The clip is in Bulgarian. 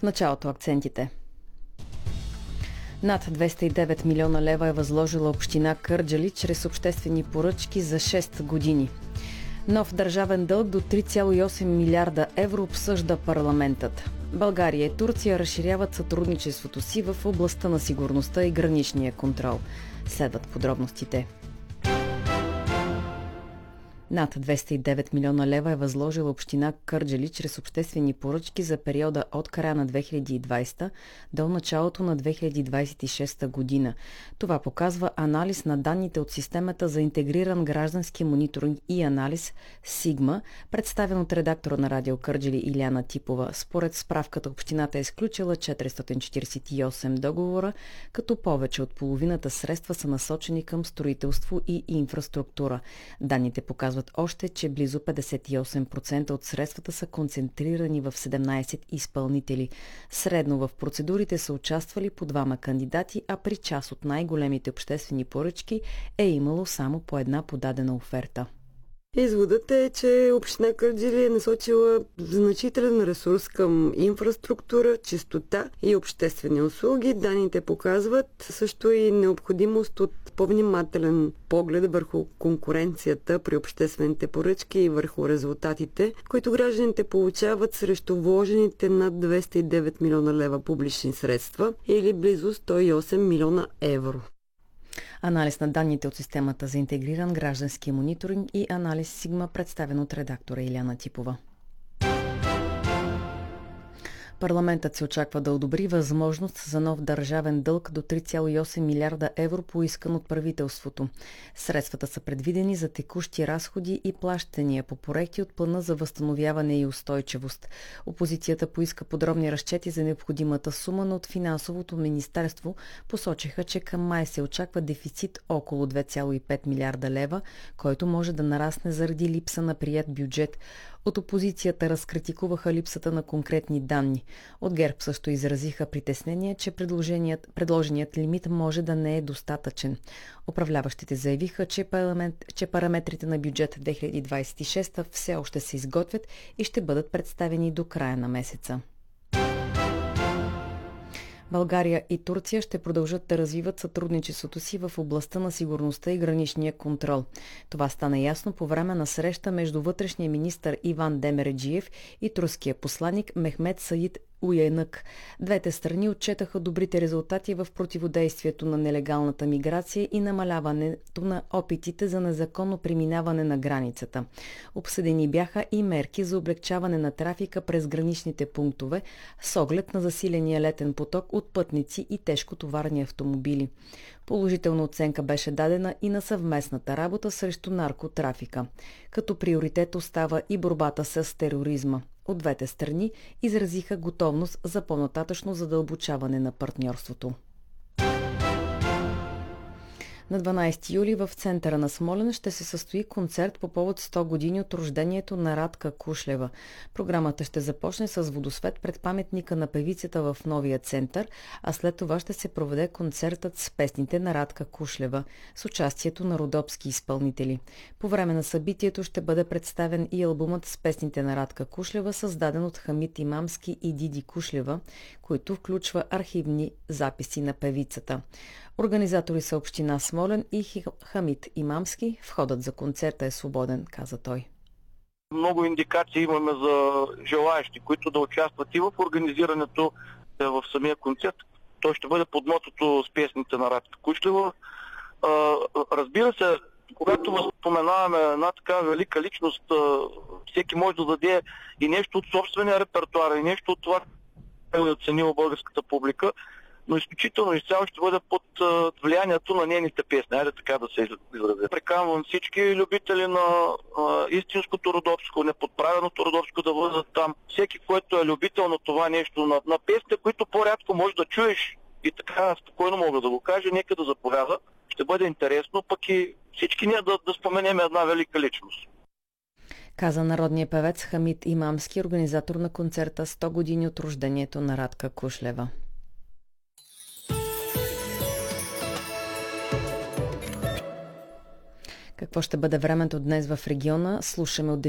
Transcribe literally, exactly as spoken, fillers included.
В началото акцентите. Над двеста и девет милиона лева е възложила община Кърджали чрез обществени поръчки за шест години. Нов държавен дълг до три цяло и осем милиарда евро обсъжда парламентът. България и Турция разширяват сътрудничеството си в областта на сигурността и граничния контрол. Следват подробностите. Над двеста и девет милиона лева е възложила община Кърджали чрез обществени поръчки за периода от края на две хиляди и двадесета до началото на две хиляди двадесет и шеста година. Това показва анализ на данните от системата за интегриран граждански мониторинг и анализ Сигма, представен от редактора на радио Кърджали Илияна Типова. Според справката, общината е изключила четиристотин четиридесет и осем договора, като повече от половината средства са насочени към строителство и инфраструктура. Данните показват още, че близо петдесет и осем процента от средствата са концентрирани в седемнадесет изпълнители. Средно в процедурите са участвали по двама кандидати, а при част от най-големите обществени поръчки е имало само по една подадена оферта. Изводът е, че община Кърджали е насочила значителен ресурс към инфраструктура, чистота и обществени услуги. Данните показват също и необходимост от по-внимателен поглед върху конкуренцията при обществените поръчки и върху резултатите, които гражданите получават срещу вложените над двеста и девет милиона лева публични средства или близо сто и осем милиона евро. Анализ на данните от системата за интегриран граждански мониторинг и анализ Сигма, представен от редактора Илияна Типова. Парламентът се очаква да одобри възможност за нов държавен дълг до три цяло и осем милиарда евро, поискан от правителството. Средствата са предвидени за текущи разходи и плащания по проекти от плана за възстановяване и устойчивост. Опозицията поиска подробни разчети за необходимата сума, но от финансовото министерство посочиха, че към май се очаква дефицит около две цяло и пет милиарда лева, който може да нарасне заради липса на приет бюджет. От опозицията разкритикуваха липсата на конкретни данни. От ГЕРБ също изразиха притеснение, че предложеният, предложеният лимит може да не е достатъчен. Управляващите заявиха, че, че параметрите на бюджет две хиляди двадесет и шеста все още се изготвят и ще бъдат представени до края на месеца. България и Турция ще продължат да развиват сътрудничеството си в областта на сигурността и граничния контрол. Това стана ясно по време на среща между вътрешния министър Иван Демереджиев и турския посланик Мехмет Саид Уянък. Двете страни отчетаха добрите резултати в противодействието на нелегалната миграция и намаляването на опитите за незаконно преминаване на границата. Обсъдени бяха и мерки за облекчаване на трафика през граничните пунктове с оглед на засиления летен поток от пътници и тежкотоварни автомобили. Положителна оценка беше дадена и на съвместната работа срещу наркотрафика. Като приоритет остава и борбата с тероризма. От двете страни изразиха готовност за по-нататъчно задълбочаване на партньорството. На дванадесети юли в центъра на Смолян ще се състои концерт по повод сто години от рождението на Радка Кушлева. Програмата ще започне с водосвет пред паметника на певицата в новия център, а след това ще се проведе концертът с песните на Радка Кушлева с участието на родопски изпълнители. По време на събитието ще бъде представен и албумът с песните на Радка Кушлева, създаден от Хамит Имамски и Диди Кушлева, който включва архивни записи на певицата. Организатори са община Смолян и Хамит Имамски. Входът за концерта е свободен, каза той. Много индикации имаме за желаещи, които да участват и в организирането в самия концерт. Той ще бъде под мотото с песните на Радка Кушлева. Разбира се, когато възпоменаваме една така велика личност, всеки може да даде и нещо от собствения репертуар, и нещо от това, което е оценила българската публика, но изключително изцяло ще бъде под влиянието на нейните песни. Айде така да се изразя. Приканвам всички любители на а, истинското родопско, неподправеното родопско да бъдат там. Всеки, който е любител на това нещо, на, на песните, които по-рядко можеш да чуеш и така спокойно мога да го кажа, нека да заповяда. Ще бъде интересно, пък и всички ние да, да споменем една велика личност. Каза народният певец Хамит Имамски, организатор на концерта сто години от рождението на Радка Кушлева. Какво ще бъде времето днес в региона? Слушаме от